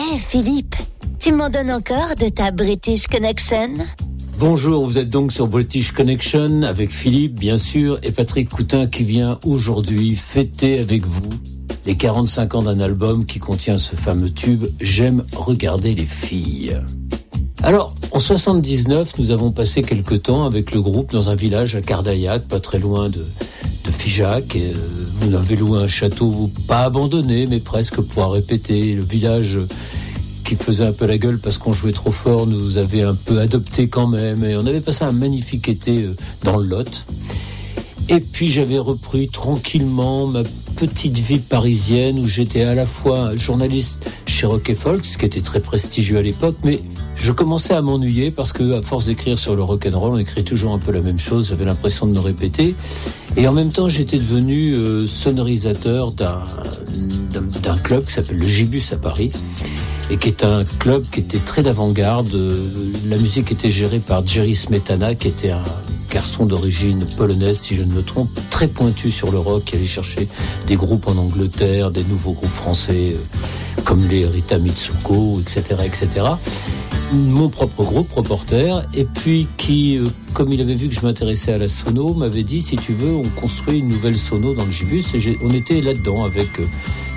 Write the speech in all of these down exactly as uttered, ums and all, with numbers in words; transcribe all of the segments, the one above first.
hey, Philippe, tu m'en donnes encore de ta British Connection ? Bonjour, vous êtes donc sur British Connection avec Philippe, bien sûr, et Patrick Coutin qui vient aujourd'hui fêter avec vous les quarante-cinq ans d'un album qui contient ce fameux tube « J'aime regarder les filles ». Alors, en soixante-dix-neuf, nous avons passé quelque temps avec le groupe dans un village à Cardaillac, pas très loin de, de Figeac. Et, euh, on avait loué un château pas abandonné, mais presque pour répéter. Le village qui faisait un peu la gueule parce qu'on jouait trop fort nous avait un peu adopté quand même. Et on avait passé un magnifique été dans le Lot. Et puis j'avais repris tranquillement ma petite vie parisienne où j'étais à la fois journaliste chez Rock et Folk, ce qui était très prestigieux à l'époque, mais je commençais à m'ennuyer parce que, à force d'écrire sur le rock'n'roll, on écrit toujours un peu la même chose. J'avais l'impression de me répéter. Et en même temps, j'étais devenu euh, sonorisateur d'un, d'un, d'un club qui s'appelle le Gibus à Paris et qui est un club qui était très d'avant-garde. La musique était gérée par Jerry Smetana, qui était un garçon d'origine polonaise, si je ne me trompe, très pointu sur le rock, qui allait chercher des groupes en Angleterre, des nouveaux groupes français euh, comme les Rita Mitsuko, et cetera, et cetera. Mon propre groupe, Reporter, et puis qui, euh, comme il avait vu que je m'intéressais à la sono, m'avait dit, si tu veux, on construit une nouvelle sono dans le Gibus, et j'ai, on était là-dedans avec euh,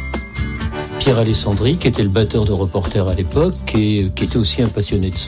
Pierre Alessandri, qui était le batteur de Reporter à l'époque, et euh, qui était aussi un passionné de son.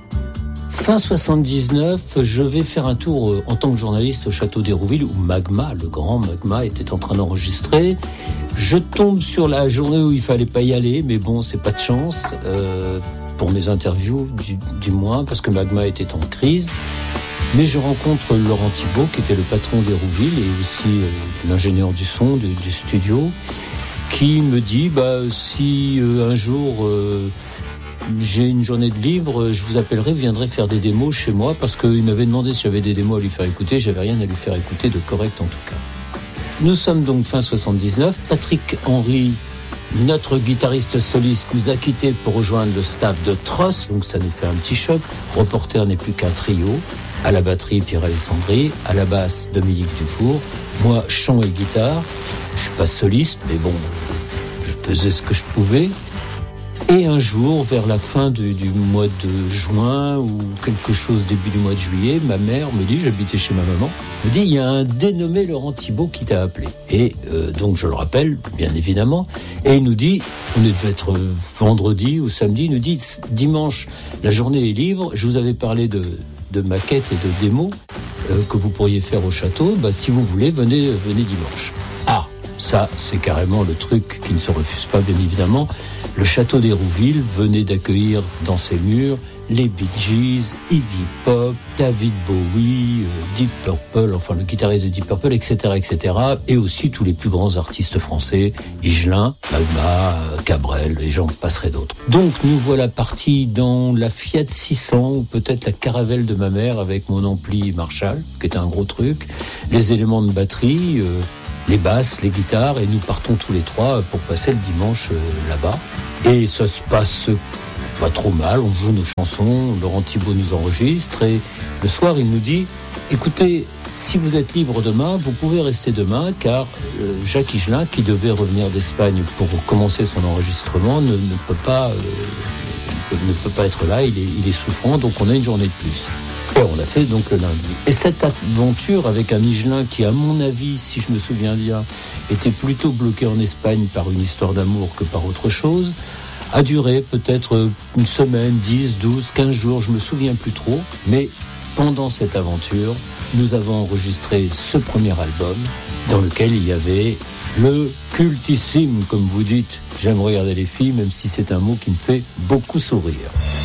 Fin soixante-dix-neuf, je vais faire un tour euh, en tant que journaliste au château d'Hérouville, où Magma, le grand Magma, était en train d'enregistrer. Je tombe sur la journée où il fallait pas y aller, mais bon, c'est pas de chance. Euh, pour mes interviews, du, du moins, parce que Magma était en crise. Mais je rencontre Laurent Thibault, qui était le patron d'Hérouville et aussi euh, l'ingénieur du son du, du studio, qui me dit, bah, si euh, un jour euh, j'ai une journée de libre, je vous appellerai, vous viendrez faire des démos chez moi, parce qu'il m'avait demandé si j'avais des démos à lui faire écouter, j'avais rien à lui faire écouter de correct en tout cas. Nous sommes donc fin soixante-dix-neuf, Patrick Henry, notre guitariste soliste, nous a quittés pour rejoindre le staff de Tross, donc ça nous fait un petit choc. Reporter n'est plus qu'un trio, à la batterie Pierre Alessandri, à la basse Dominique Dufour, moi chant et guitare, je suis pas soliste, mais bon, je faisais ce que je pouvais. Et un jour, vers la fin du, du mois de juin ou quelque chose début du mois de juillet, ma mère me dit, j'habitais chez ma maman, me dit, il y a un dénommé Laurent Thibault qui t'a appelé. Et euh, donc je le rappelle, bien évidemment, et il nous dit, on devait être vendredi ou samedi, il nous dit, dimanche, la journée est libre, je vous avais parlé de, de maquettes et de démos euh, que vous pourriez faire au château, bah, si vous voulez, venez, venez dimanche. Ah, ça, c'est carrément le truc qui ne se refuse pas, bien évidemment. Le château d'Hérouville venait d'accueillir dans ses murs les Bee Gees, Iggy Pop, David Bowie, euh, Deep Purple, enfin le guitariste de Deep Purple, et cetera, et cetera. Et aussi tous les plus grands artistes français, Higelin, Magma, euh, Cabrel, et j'en passerai d'autres. Donc nous voilà partis dans la Fiat six cents, ou peut-être la Caravelle de ma mère, avec mon ampli Marshall, qui était un gros truc, les éléments de batterie, euh, les basses, les guitares, et nous partons tous les trois pour passer le dimanche euh, là-bas. Et ça se passe pas trop mal, on joue nos chansons, Laurent Thibault nous enregistre, et le soir il nous dit, écoutez, si vous êtes libre demain, vous pouvez rester demain, car euh, Jacques Higelin, qui devait revenir d'Espagne pour commencer son enregistrement, ne, ne peut pas euh, ne peut pas être là, il est, il est souffrant, donc on a une journée de plus. Et on l'a fait donc le lundi. Et cette aventure avec un Higelin qui, à mon avis, si je me souviens bien, était plutôt bloqué en Espagne par une histoire d'amour que par autre chose, a duré peut-être une semaine, dix, douze, quinze jours, je me souviens plus trop. Mais pendant cette aventure, nous avons enregistré ce premier album dans lequel il y avait le cultissime, comme vous dites, j'aime regarder les filles, même si c'est un mot qui me fait beaucoup sourire.